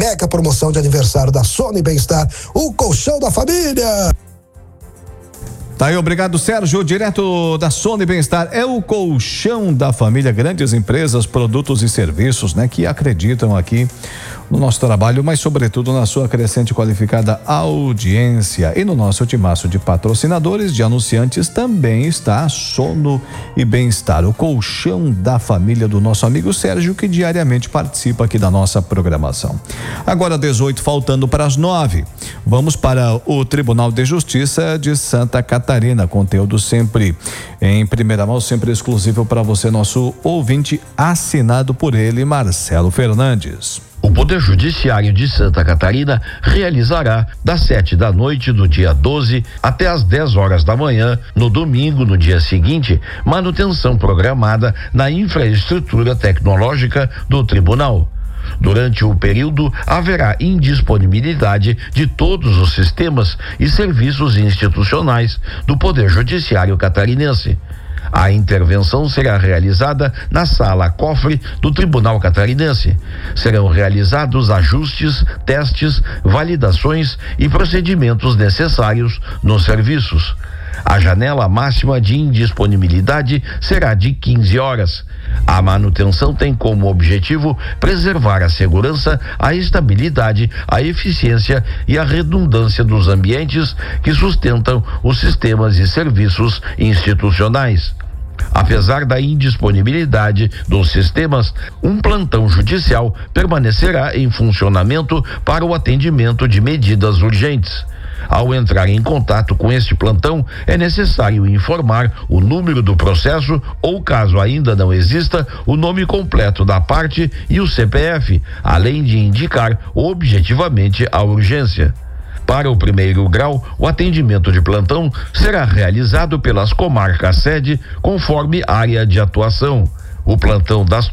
mega promoção de aniversário da Sony Bem-Estar, o colchão da família. Tá aí, obrigado, Sérgio, direto da Sony Bem-Estar. É o colchão da família, grandes empresas, produtos e serviços, né, que acreditam aqui no nosso trabalho, mas sobretudo na sua crescente e qualificada audiência. E no nosso timaço de patrocinadores, de anunciantes, também está a Sono e Bem-Estar, o colchão da família do nosso amigo Sérgio, que diariamente participa aqui da nossa programação. Agora 18, faltando para as 9. Vamos para o Tribunal de Justiça de Santa Catarina, conteúdo sempre em primeira mão, sempre exclusivo para você, nosso ouvinte, assinado por ele, Marcelo Fernandes. O Poder Judiciário de Santa Catarina realizará das 7 da noite do dia 12 até as 10 horas da manhã, no domingo, no dia seguinte, manutenção programada na infraestrutura tecnológica do tribunal. Durante o período, haverá indisponibilidade de todos os sistemas e serviços institucionais do Poder Judiciário catarinense. A intervenção será realizada na sala cofre do Tribunal Catarinense. Serão realizados ajustes, testes, validações e procedimentos necessários nos serviços. A janela máxima de indisponibilidade será de 15 horas. A manutenção tem como objetivo preservar a segurança, a estabilidade, a eficiência e a redundância dos ambientes que sustentam os sistemas e serviços institucionais. Apesar da indisponibilidade dos sistemas, um plantão judicial permanecerá em funcionamento para o atendimento de medidas urgentes. Ao entrar em contato com este plantão, é necessário informar o número do processo ou, caso ainda não exista, o nome completo da parte e o CPF, além de indicar objetivamente a urgência. Para o primeiro grau, o atendimento de plantão será realizado pelas comarcas sede, conforme área de atuação. O plantão das